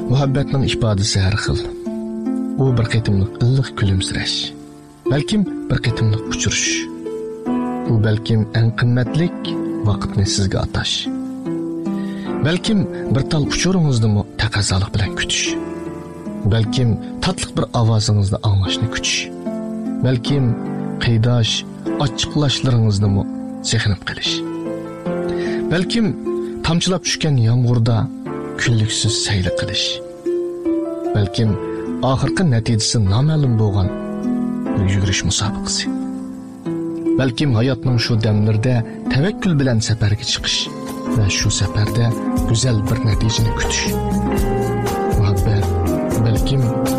Muhabbatning ifodasi har xil. U bir qitimliq illiq kulimsirash, balkim bir qitimliq uchirish. U balkim eng qimmatlik vaqtni sizga atash. Balkim bir tal uchuringizni taqozolik bilan kutish. Balkim tatliq bir ovozingizni anglashni kutish. Balkim qiydash, ochiqlashlaringizni saqlanib qilish. Balkim tamchilab tushgan yomg'irda kunliksiz sayli qilish. Balkim oxirgi natijasi noma'lum bo'lgan bir yugurish musobaqasi. Balkim hayotning shu damlarida tavakkul bilan safarga chiqish va shu safarda go'zal bir natijani kutish. Muhabbat balkim